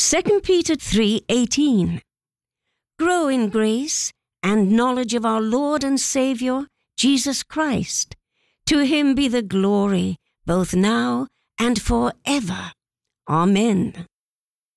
2 Peter 3:18. Grow in grace and knowledge of our Lord and Savior, Jesus Christ. To him be the glory, both now and forever. Amen.